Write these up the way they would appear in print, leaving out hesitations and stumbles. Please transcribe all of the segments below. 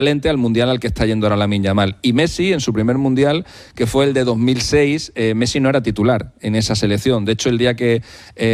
al mundial al que está yendo ahora Lamine Yamal. Y Messi, en su primer mundial, que fue el de 2006, Messi no era titular en esa selección. De hecho, el día que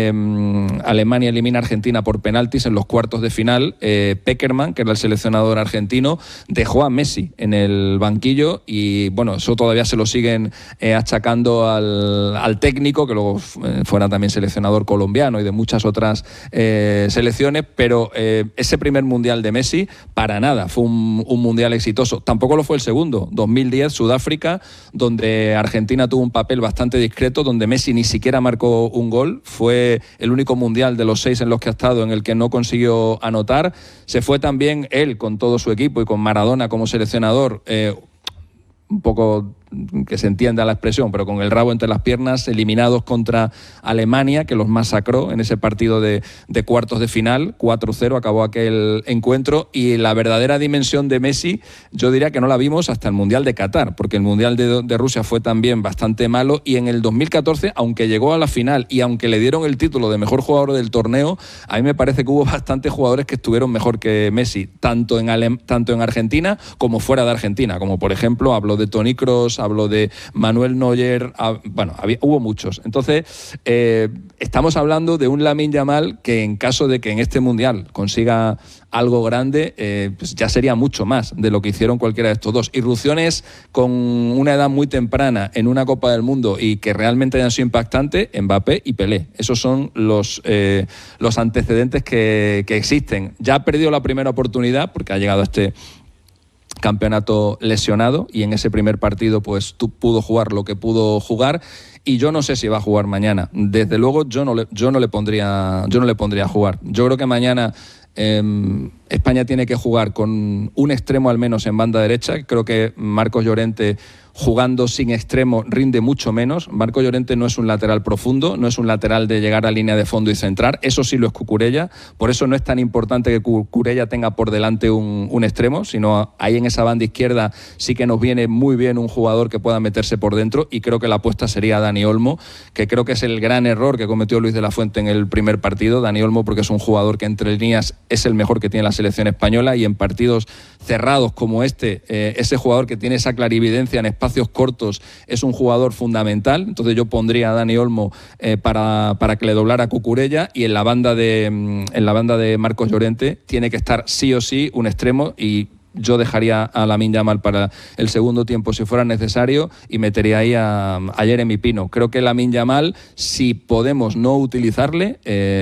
Alemania elimina a Argentina por penaltis en los cuartos de final, Pekerman, que era el seleccionador argentino, dejó a Messi en el banquillo y, bueno, eso todavía se lo siguen achacando al técnico, que luego fuera también seleccionador colombiano y de muchas otras selecciones, pero ese primer mundial de Messi, para nada, fue un mundial exitoso. Tampoco lo fue el segundo, 2010, Sudáfrica, donde Argentina tuvo un papel bastante discreto, donde Messi ni siquiera marcó un gol. Fue el único mundial de los 6 en los que ha estado en el que no consiguió anotar. Se fue también él con todo su equipo y con Maradona como seleccionador, un poco que se entienda la expresión, pero con el rabo entre las piernas, eliminados contra Alemania, que los masacró en ese partido de cuartos de final. 4-0 acabó aquel encuentro, y la verdadera dimensión de Messi yo diría que no la vimos hasta el Mundial de Qatar, porque el Mundial de Rusia fue también bastante malo, y en el 2014, aunque llegó a la final y aunque le dieron el título de mejor jugador del torneo, a mí me parece que hubo bastantes jugadores que estuvieron mejor que Messi, tanto en Argentina como fuera de Argentina, como por ejemplo, hablo de Toni Kroos, hablo de Manuel Neuer, bueno, hubo muchos. Entonces, estamos hablando de un Lamine Yamal que, en caso de que en este Mundial consiga algo grande, pues ya sería mucho más de lo que hicieron cualquiera de estos dos. Irrupciones con una edad muy temprana en una Copa del Mundo y que realmente hayan sido impactantes, Mbappé y Pelé. Esos son los antecedentes que existen. Ya ha perdido la primera oportunidad porque ha llegado a este campeonato lesionado, y en ese primer partido pues pudo jugar lo que pudo jugar, y yo no sé si va a jugar mañana. Desde luego yo no le pondría a jugar. Yo creo que mañana España tiene que jugar con un extremo al menos en banda derecha. Creo que Marcos Llorente, jugando sin extremo, rinde mucho menos. Marcos Llorente no es un lateral profundo, no es un lateral de llegar a línea de fondo y centrar. Eso sí lo es Cucurella. Por eso no es tan importante que Cucurella tenga por delante un extremo, sino ahí en esa banda izquierda sí que nos viene muy bien un jugador que pueda meterse por dentro, y creo que la apuesta sería Dani Olmo, que creo que es el gran error que cometió Luis de la Fuente en el primer partido. Dani Olmo, porque es un jugador que entre líneas es el mejor que tiene la selección española, y en partidos cerrados como ese jugador que tiene esa clarividencia en espacios cortos es un jugador fundamental. Entonces yo pondría a Dani Olmo para que le doblara a Cucurella, y en la banda de Marcos Llorente tiene que estar sí o sí un extremo, y yo dejaría a Lamine Yamal para el segundo tiempo si fuera necesario, y metería ahí a Jeremy Pino. Creo que Lamine Yamal, si podemos no utilizarle,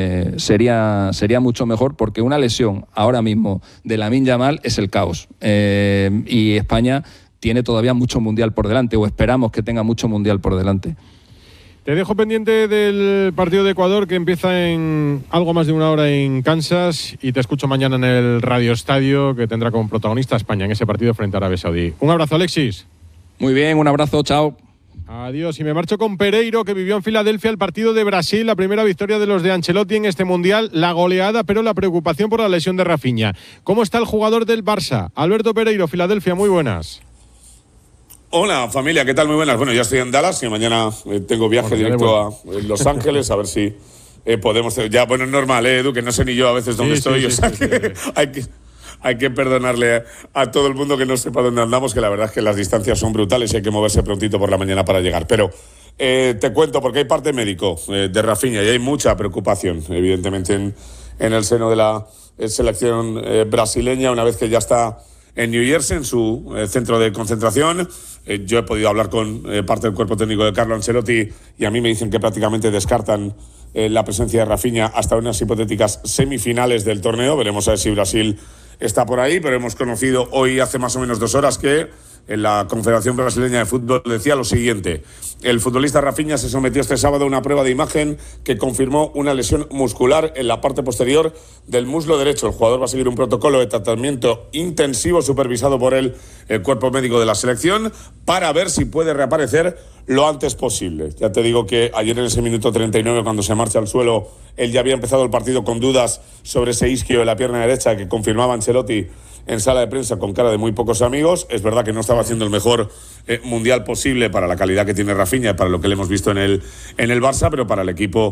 sería mucho mejor, porque una lesión ahora mismo de Lamine Yamal es el caos, y España tiene todavía mucho mundial por delante, o esperamos que tenga mucho mundial por delante. Te dejo pendiente del partido de Ecuador, que empieza en algo más de una hora en Kansas, y te escucho mañana en el Radio Estadio, que tendrá como protagonista a España en ese partido frente a Arabia Saudí. Un abrazo, Alexis. Muy bien, un abrazo, chao. Adiós. Y me marcho con Pereiro, que vivió en Filadelfia el partido de Brasil, la primera victoria de los de Ancelotti en este Mundial, la goleada, pero la preocupación por la lesión de Rafinha. ¿Cómo está el jugador del Barça? Alberto Pereiro, Filadelfia, muy buenas. Hola familia, ¿qué tal? Muy buenas. Bueno, ya estoy en Dallas y mañana tengo viaje directo a Los Ángeles, a ver si podemos... Ya, bueno, es normal, Edu, que no sé ni yo a veces dónde estoy. Hay que perdonarle a todo el mundo que no sepa dónde andamos, que la verdad es que las distancias son brutales y hay que moverse prontito por la mañana para llegar. Pero te cuento, porque hay parte médico de Rafinha y hay mucha preocupación, evidentemente, en el seno de la selección brasileña, una vez que ya está en New Jersey, en su centro de concentración. Yo he podido hablar con parte del cuerpo técnico de Carlo Ancelotti, y a mí me dicen que prácticamente descartan la presencia de Rafinha hasta unas hipotéticas semifinales del torneo. Veremos a ver si Brasil está por ahí, pero hemos conocido hoy, hace más o menos 2 horas, que en la Confederación Brasileña de Fútbol decía lo siguiente: el futbolista Rafinha se sometió este sábado a una prueba de imagen que confirmó una lesión muscular en la parte posterior del muslo derecho. El jugador va a seguir un protocolo de tratamiento intensivo supervisado por el cuerpo médico de la selección para ver si puede reaparecer lo antes posible. Ya te digo que ayer, en ese minuto 39, cuando se marcha al suelo, él ya había empezado el partido con dudas sobre ese isquio de la pierna derecha que confirmaba Ancelotti en sala de prensa con cara de muy pocos amigos. Es verdad que no estaba haciendo el mejor mundial posible para la calidad que tiene Rafinha y para lo que le hemos visto en el Barça, pero para el equipo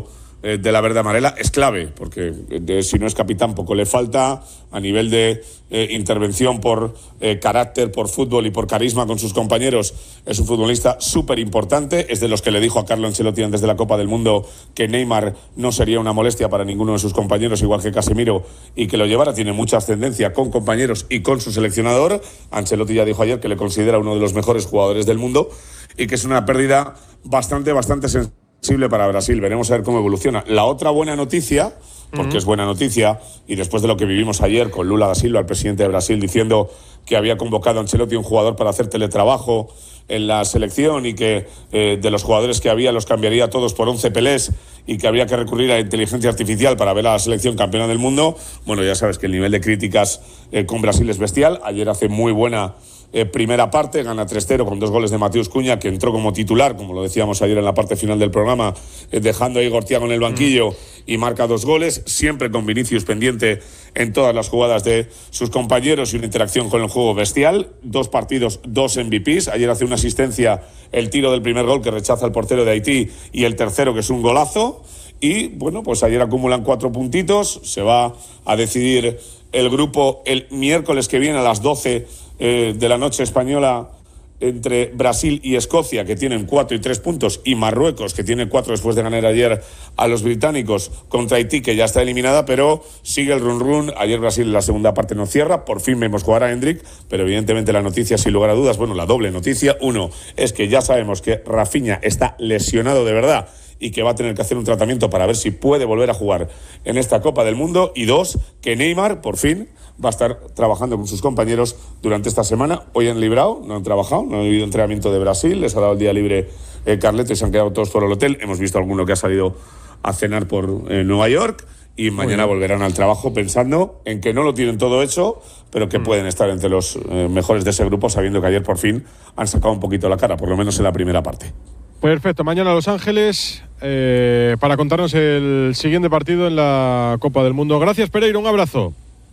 de la verde amarela es clave, porque si no es capitán poco le falta a nivel de intervención por carácter, por fútbol y por carisma con sus compañeros. Es un futbolista súper importante, es de los que le dijo a Carlo Ancelotti antes de la Copa del Mundo que Neymar no sería una molestia para ninguno de sus compañeros, igual que Casemiro, y que lo llevara. Tiene mucha ascendencia con compañeros y con su seleccionador. Ancelotti ya dijo ayer que le considera uno de los mejores jugadores del mundo y que es una pérdida bastante sensible para Brasil. Veremos a ver cómo evoluciona. La otra buena noticia, porque es buena noticia, y después de lo que vivimos ayer con Lula da Silva, el presidente de Brasil, diciendo que había convocado a Ancelotti un jugador para hacer teletrabajo en la selección y que de los jugadores que había los cambiaría todos por 11 Pelés y que habría que recurrir a la inteligencia artificial para ver a la selección campeona del mundo. Bueno, ya sabes que el nivel de críticas con Brasil es bestial. Ayer hace muy buena primera parte, gana 3-0 con 2 goles de Mateus Cunha, que entró como titular, como lo decíamos ayer en la parte final del programa, dejando a Igor Thiago en el banquillo, y marca 2 goles, siempre con Vinicius pendiente en todas las jugadas de sus compañeros y una interacción con el juego bestial. 2 partidos, 2 MVPs. Ayer hace una asistencia, el tiro del primer gol que rechaza el portero de Haití, y el tercero que es un golazo. Y bueno, pues ayer acumulan 4 puntitos. Se va a decidir el grupo el miércoles que viene a las 12 de la noche española, entre Brasil y Escocia, que tienen 4 y 3 puntos, y Marruecos, que tiene 4 después de ganar ayer a los británicos, contra Haití, que ya está eliminada, pero sigue el run-run. Ayer Brasil en la segunda parte no cierra, por fin vemos jugar a Endrick, pero evidentemente la noticia, sin lugar a dudas, bueno, la doble noticia, uno, es que ya sabemos que Rafinha está lesionado de verdad y que va a tener que hacer un tratamiento para ver si puede volver a jugar en esta Copa del Mundo, y 2, que Neymar, por fin, va a estar trabajando con sus compañeros durante esta semana. Hoy han librado, no han trabajado, no han habido entrenamiento de Brasil, les ha dado el día libre Carleto y se han quedado todos por el hotel. Hemos visto alguno que ha salido a cenar por Nueva York, y mañana volverán al trabajo pensando en que no lo tienen todo hecho, pero que pueden estar entre los mejores de ese grupo, sabiendo que ayer por fin han sacado un poquito la cara, por lo menos en la primera parte. Perfecto, mañana a Los Ángeles para contarnos el siguiente partido en la Copa del Mundo. Gracias, Pereiro, un abrazo.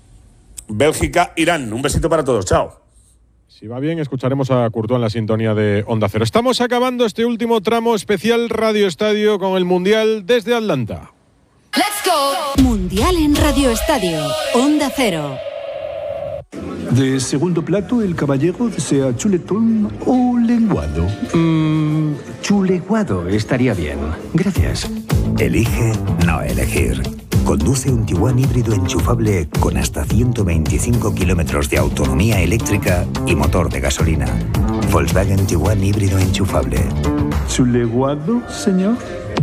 Bélgica, Irán, un besito para todos, chao. Si va bien, escucharemos a Courtois en la sintonía de Onda Cero. Estamos acabando este último tramo especial Radio Estadio con el Mundial desde Atlanta. ¡Let's go! Mundial en Radio Estadio, Onda Cero. De segundo plato, el caballero desea chuletón o lenguado. Chuleguado estaría bien. Gracias. Elige no elegir. Conduce un Tiguan híbrido enchufable con hasta 125 kilómetros de autonomía eléctrica y motor de gasolina. Volkswagen Tiguan híbrido enchufable. ¿Chuleguado, señor?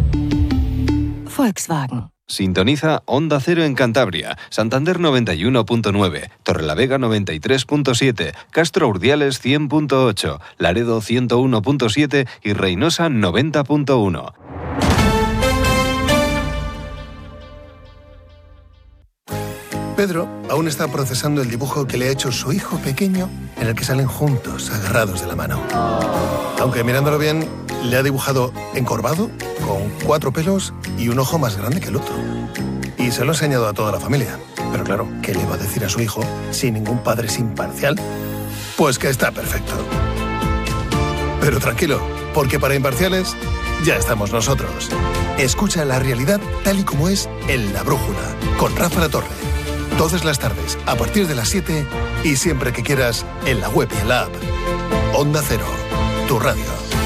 Volkswagen. Sintoniza Onda Cero en Cantabria, Santander 91.9, Torrelavega 93.7, Castro Urdiales 100.8, Laredo 101.7 y Reynosa 90.1. Pedro aún está procesando el dibujo que le ha hecho su hijo pequeño, en el que salen juntos, agarrados de la mano. Aunque mirándolo bien, le ha dibujado encorvado, con 4 pelos y un ojo más grande que el otro. Y se lo ha enseñado a toda la familia. Pero claro, ¿qué le va a decir a su hijo si ningún padre es imparcial? Pues que está perfecto. Pero tranquilo, porque para imparciales ya estamos nosotros. Escucha la realidad tal y como es en La Brújula, con Rafa La Torre. Todas las tardes, a partir de las 7 y siempre que quieras, en la web y en la app. Onda Cero, tu radio.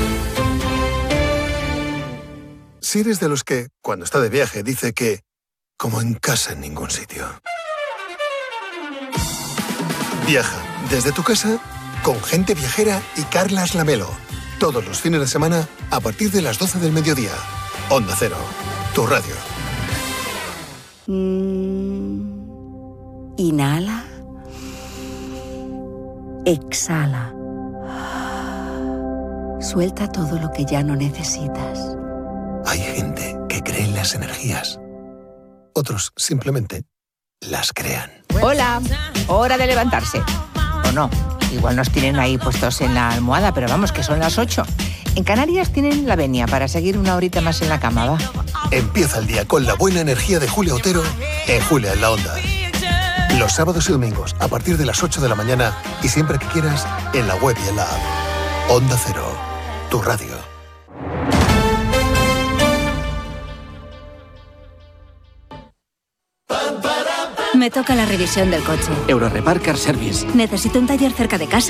Si eres de los que, cuando está de viaje, dice que, como en casa en ningún sitio. Viaja desde tu casa con Gente Viajera y Carlas Lamelo. Todos los fines de semana, a partir de las 12 del mediodía. Onda Cero, tu radio. Inhala. Exhala. Suelta todo lo que ya no necesitas. Hay gente que cree en las energías. Otros simplemente las crean. Hola, hora de levantarse. O no, igual nos tienen ahí puestos en la almohada, pero vamos, que son las 8. En Canarias tienen la venia para seguir una horita más en la cama, ¿va? Empieza el día con la buena energía de Julia Otero en Julia en la Onda. Los sábados y domingos, a partir de las 8 de la mañana y siempre que quieras, en la web y en la app. Onda Cero, tu radio. Me toca la revisión del coche. Eurorepar Car Service. Necesito un taller cerca de casa.